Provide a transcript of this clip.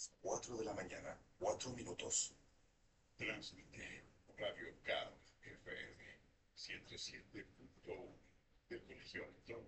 4 de la mañana, 4 minutos. Transmite Radio CAP FM 107.1 del Colegio Electrónico